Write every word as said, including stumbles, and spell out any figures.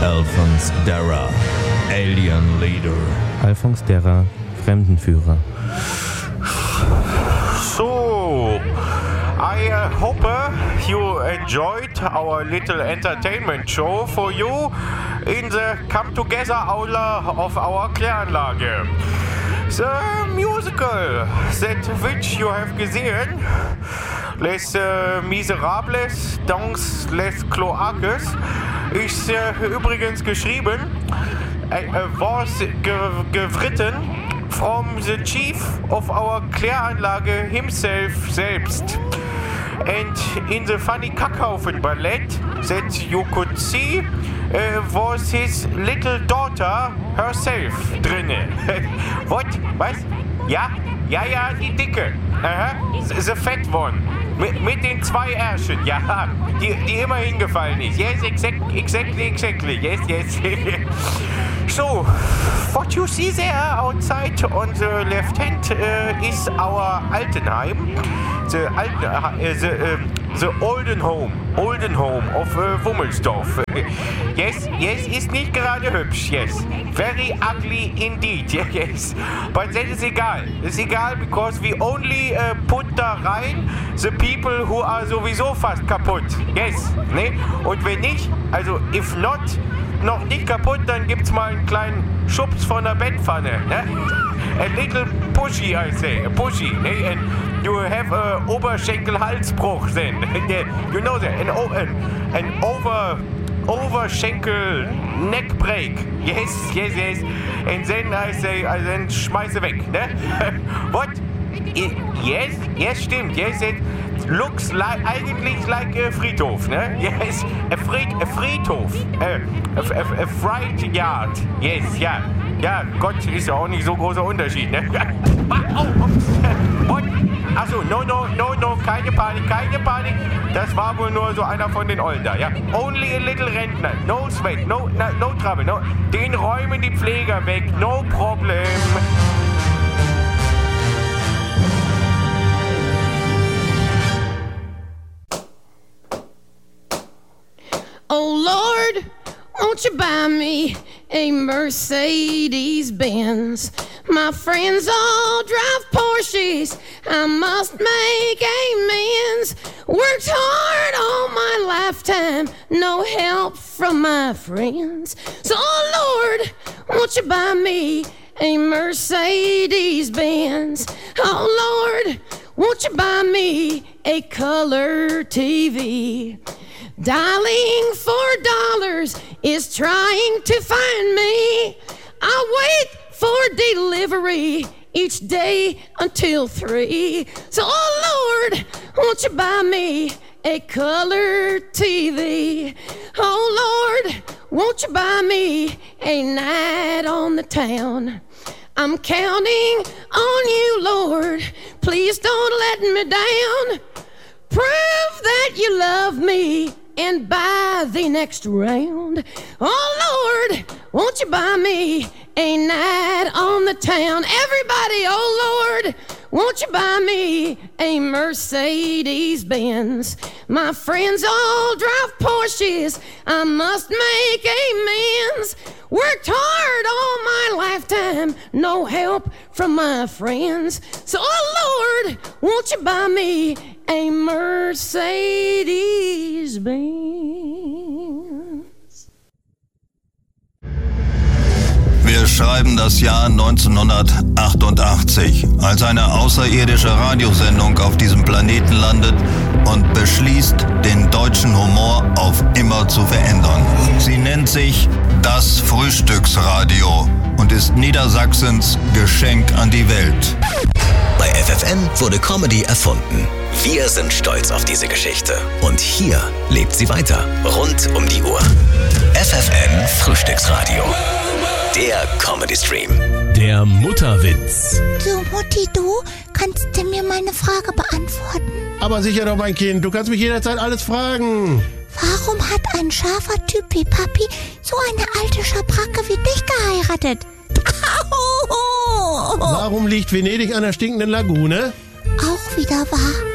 Alphonse Darra, Alien Leader. Alphonse Darra, Fremdenführer. So, I uh, hope uh, you enjoyed our little entertainment show for you in the come together aula of our Kläranlage. The musical that which you have gesehen, Les uh, Miserables dans les Cloaques, ist uh, übrigens geschrieben, uh, was ge- gewritten from the chief of our Kläranlage himself selbst. And in the funny Kackhaufen ballet that you could see uh, was his little daughter herself drinne. What? Was? Ja? Ja, ja, die Dicke. Aha. The fat one. Mit, mit den zwei Ärschen, ja. Die, die immer hingefallen ist. Yes, exactly, exactly, exactly. Yes, yes. So, what you see there outside on the left hand uh, is our Altenheim. The, Alten, uh, the, um, the olden home, olden home of uh, Wummelsdorf. Yes, yes, ist nicht gerade hübsch, yes. Very ugly indeed, yes. But that is egal. It's egal because we only uh, put da rein the people who are sowieso fast kaputt. Yes, ne? Und wenn nicht, also if not, noch nicht kaputt, dann gibt's mal einen kleinen Schubs von der Bettpfanne, ne? A little pushy, I say, a pushy, ne? And you have a Oberschenkel-Halsbruch then. You know that, an, an, an over, Oberschenkel neck break. Yes, yes, yes. And then I say, I then schmeiße weg, ne? What? I, yes, yes, stimmt, yes, it looks like, eigentlich like a Friedhof, ne? Yes, a, Fried, a Friedhof, a, a, a, a fried yard, yes, ja. Ja, Gott, ist ja auch nicht so großer Unterschied, ne? Oh, oh. What? Achso, no, no, no, no, keine Panik, keine Panik. Das war wohl nur so einer von den Ollen da, ja? Only a little Rentner, no sweat, no, no, no trouble, no. Den räumen die Pfleger weg, no problem. Oh Lord, won't you buy me a Mercedes-Benz? My friends all drive Porsches, I must make amends. Worked hard all my lifetime, no help from my friends. So oh Lord, won't you buy me a Mercedes-Benz? Oh Lord, won't you buy me a color T V? Dialing for dollars is trying to find me. I wait for delivery each day until three. So, oh Lord, won't you buy me a color T V? Oh Lord, won't you buy me a night on the town? I'm counting on you, Lord. Please don't let me down. Prove that you love me and buy the next round. Oh Lord, won't you buy me a night on the town? Everybody, oh Lord, won't you buy me a Mercedes-Benz? My friends all drive Porsches, I must make amends. Worked hard all my lifetime, no help from my friends. So, oh Lord, won't you buy me a Mercedes-Benz? Wir schreiben das Jahr neunzehnhundertachtundachtzig, als eine außerirdische Radiosendung auf diesem Planeten landet und beschließt, den deutschen Humor auf immer zu verändern. Sie nennt sich Das Frühstücksradio und ist Niedersachsens Geschenk an die Welt. Bei F F N wurde Comedy erfunden. Wir sind stolz auf diese Geschichte. Und hier lebt sie weiter, rund um die Uhr. F F N Frühstücksradio. Der Comedy-Stream. Der Mutterwitz. So, Mutti, du, kannst du mir meine Frage beantworten? Aber sicher doch, mein Kind. Du kannst mich jederzeit alles fragen. Warum hat ein scharfer Typ wie Papi so eine alte Schabracke wie dich geheiratet? Warum liegt Venedig an der stinkenden Lagune? Auch wieder wahr.